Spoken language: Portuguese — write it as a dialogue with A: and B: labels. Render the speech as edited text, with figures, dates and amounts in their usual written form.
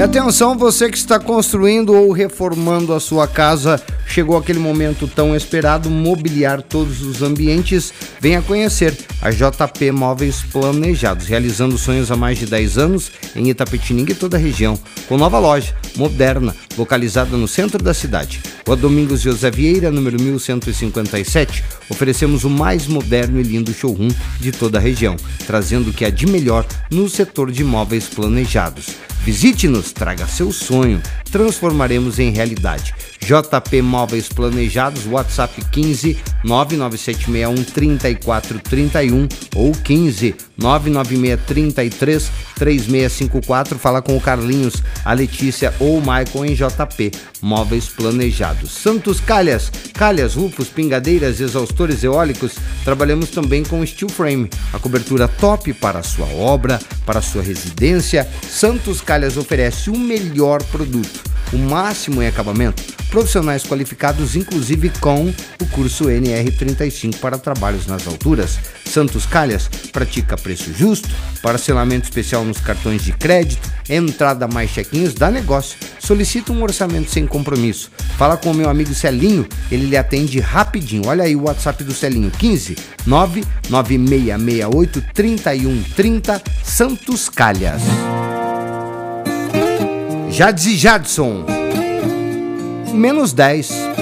A: atenção, você que está construindo ou reformando a sua casa, chegou aquele momento tão esperado, mobiliar todos os ambientes. Venha conhecer a JP Móveis Planejados, realizando sonhos há mais de 10 anos em Itapetininga e toda a região, com nova loja moderna, localizada no centro da cidade. Rua Domingos José Vieira, número 1157, oferecemos o mais moderno e lindo showroom de toda a região, trazendo o que há de melhor no setor de móveis planejados. Visite-nos, traga seu sonho, transformaremos em realidade. JP Móveis Planejados, WhatsApp 15 99761 3431 ou 15 99633 3654. Fala com o Carlinhos, a Letícia ou o Michael em JP Móveis Planejados. Santos Calhas, rufos, pingadeiras, exaustores eólicos. Trabalhamos também com steel frame, a cobertura top para a sua obra, para a sua residência. Santos Calhas oferece o melhor produto, o máximo em acabamento, profissionais qualificados, inclusive com o curso NR35 para trabalhos nas alturas. Santos Calhas pratica preço justo, parcelamento especial nos cartões de crédito, entrada mais check-ins, dá negócio. Solicita um orçamento sem compromisso. Fala com o meu amigo Celinho, ele lhe atende rapidinho. Olha aí o WhatsApp do Celinho, 15 99668 3130, Santos Calhas. Jades e Jadson, -10.